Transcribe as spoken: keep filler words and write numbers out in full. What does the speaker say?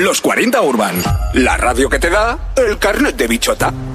Los cuarenta Urban, la radio que te da el carnet de bichota.